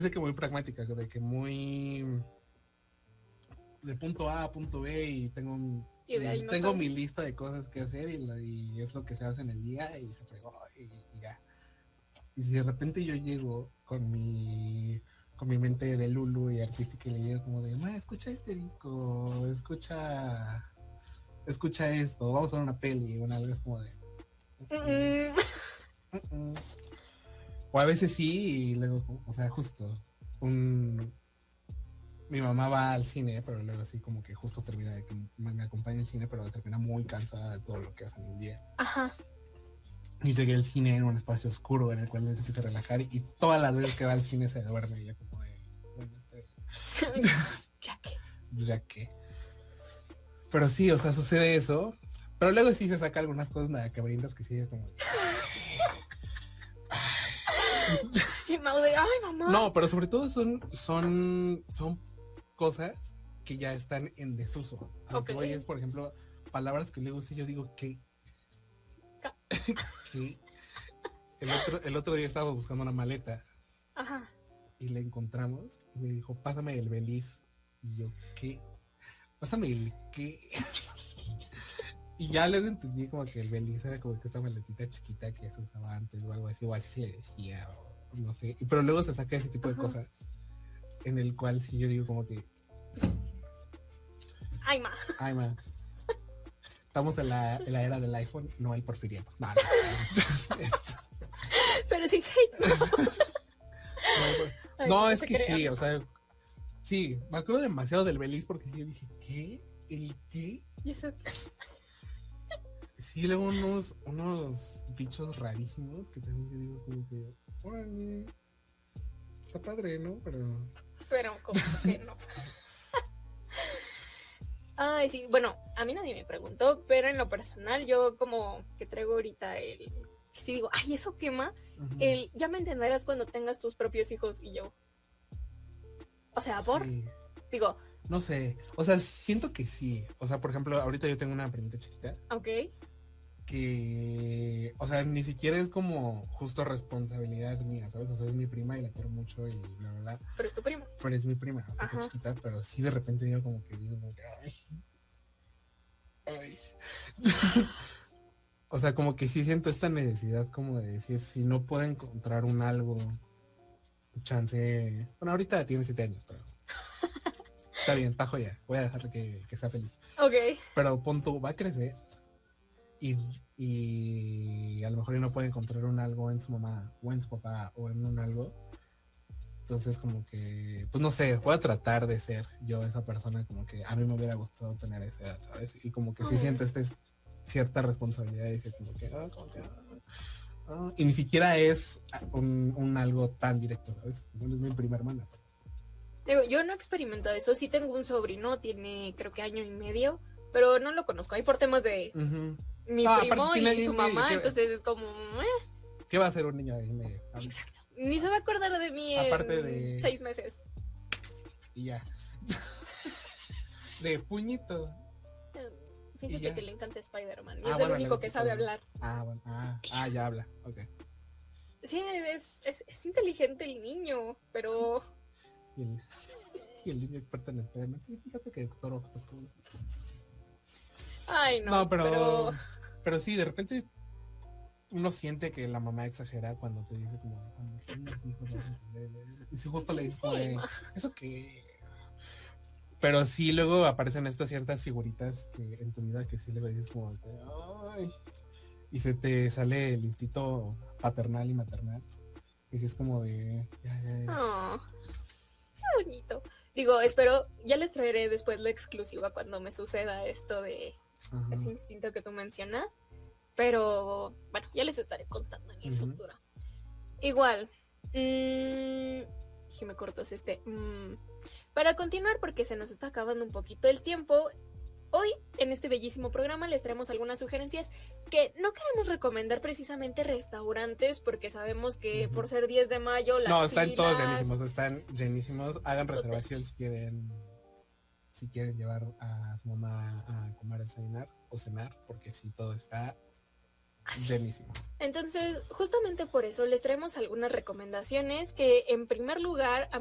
que muy pragmática, de que muy de punto A a punto B y Y de ahí no tengo sale. mi lista de cosas que hacer y es lo que se hace en el día y se fregó y ya. Y si de repente yo llego con mi mente de Lulu y artística y le digo como de, ma, escucha este disco, escucha esto, vamos a ver una peli, una algo es como de... Mm, O a veces sí, y luego, o sea, justo, un, mi mamá va al cine, pero luego así como que justo termina de que me acompaña al cine, pero termina muy cansada de todo lo que hace en el día. ajá. Y llegué al cine en un espacio oscuro en el cual se empieza a relajar y todas las veces que va al cine se duerme y ya como de, bueno, Ya que. ya que. Pero sí, o sea, sucede eso. Pero luego sí se saca algunas cosas nada que brindas que sigue como... Y Mau de, ay, mamá. No, pero sobre todo son cosas que ya están en desuso. A lo que voy es, por ejemplo, palabras que luego sí yo digo que el otro día estábamos buscando una maleta. Ajá. Y la encontramos y me dijo, pásame el Beliz. Y yo, ¿qué? Pásame el qué. Y ya luego entendí como que el Beliz era como que esta maletita chiquita que se usaba antes o algo así, o así se le decía, o no sé. Pero luego se saca ese tipo de cosas en el cual sí yo digo como que... Ay, ma. Ay, man. Estamos en la era del iPhone, no hay porfiriato. No, Pero sí, hate, no. Ay, no, no es se que crean. sí, o sea, sí, me acuerdo demasiado del Beliz porque sí, yo dije, ¿qué? ¿El qué? ¿Y eso? Sí, luego unos bichos rarísimos que también yo digo como que, órale, está padre, ¿no? Pero como que no. Ay, sí, bueno, a mí nadie me preguntó, pero en lo personal yo como que traigo ahorita el... Si digo, ay, eso quema, el ya me entenderás cuando tengas tus propios hijos y yo. O sea, por... Sí. Digo, No sé, o sea, siento que sí. O sea, por ejemplo, ahorita yo tengo una primita chiquita ok. que, o sea, ni siquiera es como justo responsabilidad mía, ¿sabes? O sea, es mi prima y la quiero mucho y bla, bla, bla. Pero es tu primo. Pero es mi prima, o sea, está Ajá. chiquita, pero sí de repente yo como que digo, como que, ay. O sea, como que sí siento esta necesidad como de decir, si no puedo encontrar un algo, chance, bueno, ahorita tiene 7 años, pero está bien, está joya, voy a dejarle que sea feliz. Ok. Pero punto, va a crecer y a lo mejor no puede encontrar un algo en su mamá o en su papá o en un algo. Entonces como que, pues no sé, voy a tratar de ser yo esa persona como que a mí me hubiera gustado tener esa edad, ¿sabes? Y como que sí siento cierta responsabilidad y decir como que, y ni siquiera es un algo tan directo, ¿sabes? Bueno, es mi prima hermana. Digo, yo no he experimentado eso. Sí tengo un sobrino, tiene creo que año y medio, pero no lo conozco. Ahí por temas de mi primo y su mamá, entonces es como... ¿Qué va a hacer un niño de año y medio? Exacto. Ni se va a acordar de mí Aparte en de... 6 meses. Y ya. De puñito. Fíjate que le encanta Spider-Man y es bueno, el único que sabe hablar. Bueno. Ya habla. Ok. Sí, es inteligente el niño, pero... Y el niño experto en Spider-Man. Sí, fíjate que Doctor Octopus. Ay, no, No, pero sí, de repente uno siente que la mamá exagera cuando te dice como, cuando tengas hijos vas a entender. Y si justo le dices, sí, ¿eso qué? Pero sí, luego aparecen estas ciertas figuritas que en tu vida que sí le dices como, ay, y se te sale el instinto paternal y maternal. Y sí es como de, ya. Oh, qué bonito. Digo, espero, ya les traeré después la exclusiva cuando me suceda esto de ese instinto que tú mencionas. Pero bueno, ya les estaré contando en el futuro. Igual, y me cortas para continuar, porque se nos está acabando un poquito el tiempo, hoy en este bellísimo programa les traemos algunas sugerencias que no queremos recomendar precisamente restaurantes, porque sabemos que por ser 10 de mayo las no, están filas... todos llenísimos. Hagan reservación si quieren llevar a su mamá a comer, a desayunar o cenar, porque sí, todo está Llenísimo. Entonces, justamente por eso les traemos algunas recomendaciones que, en primer lugar,